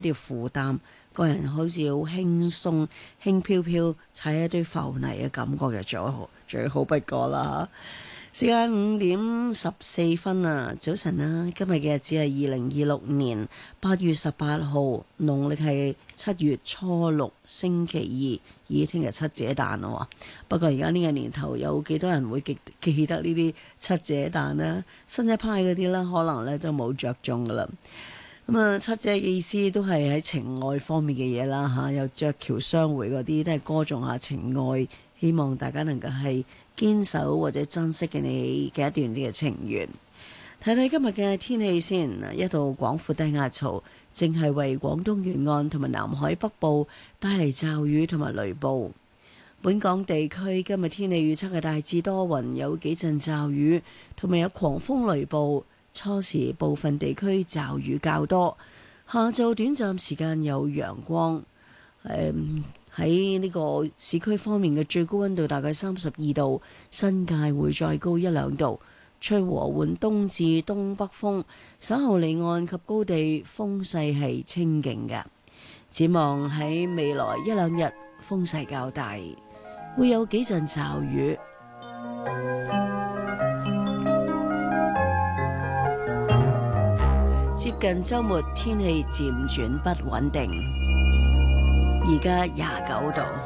啲負擔，個人好似好輕鬆、輕飄飄踩一堆浮泥嘅感覺就最好不過啦。時間5:14啊，早晨啦！今日嘅日子係2026年8月18號，農曆係7月初6，星期二。咦，聽日七姐誕咯！不過而家呢個年頭有幾多人會記得呢啲七姐誕呢？新一派嗰啲啦，可能咧就冇着重噶啦。咁啊，七姐嘅意思都係喺情愛方面嘅嘢啦嚇，又鵲橋相會嗰啲都係歌頌下情愛，希望大家能夠係堅守或者珍惜嘅你嘅一段啲嘅情緣。睇睇今日嘅天氣先，一道廣闊低壓槽正係為廣東沿岸同埋南海北部帶嚟驟雨同埋雷暴。本港地區今日天氣預測係大致多雲，有幾陣驟雨，同埋有狂風雷暴。初時部分地區驟雨較多，下晝短暫時間有陽光。喺呢個市區方面嘅最高溫度大概32度，新界會再高1-2度。吹和緩東至東北風，稍後離岸及高地風勢係清勁嘅。展望喺未來1-2日風勢較大，會有幾陣驟雨。接近週末天氣漸轉不穩定，而家29度。